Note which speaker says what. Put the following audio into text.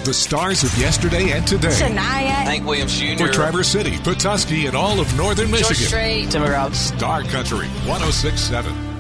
Speaker 1: The stars of yesterday and today.
Speaker 2: Shania.
Speaker 3: Hank Williams Jr.
Speaker 1: For Traverse City, Petoskey, and all of northern Michigan.
Speaker 2: Strait.
Speaker 1: Star Country 106.7.